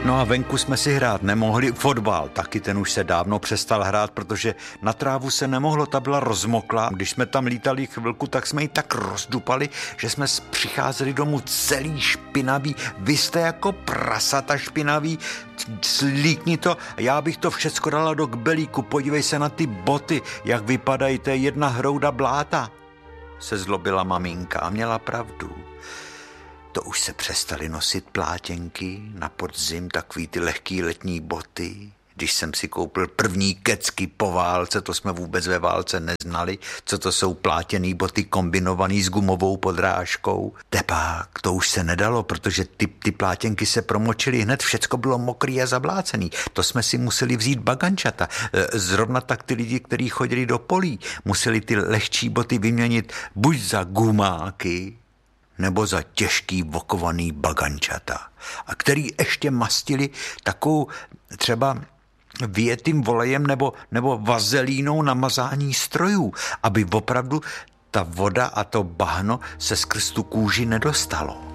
No a venku jsme si hrát nemohli, fotbal, taky ten už se dávno přestal hrát, protože na trávu se nemohlo, ta byla rozmoklá. Když jsme tam lítali chvilku, tak jsme ji tak rozdupali, že jsme přicházeli domů celý špinavý. Vy jste jako prasata špinavý, slíkni to, já bych to všecko dala do kbelíku, podívej se na ty boty, jak vypadají, to je jedna hrouda bláta. Se zlobila maminka a měla pravdu. To už se přestaly nosit plátěnky, na podzim takový ty lehký letní boty. Když jsem si koupil první kecky po válce, to jsme vůbec ve válce neznali, co to jsou plátěný boty kombinovaný s gumovou podrážkou. Tepák, to už se nedalo, protože ty plátěnky se promočily hned, všecko bylo mokrý a zablácený. To jsme si museli vzít bagančata. Zrovna tak ty lidi, kteří chodili do polí, museli ty lehčí boty vyměnit buď za gumáky, nebo za těžký vokovaný bagančata. A který ještě mastili takovou třeba vyjetým volejem nebo vazelínou na mazání strojů, aby opravdu ta voda a to bahno se skrz tu kůži nedostalo.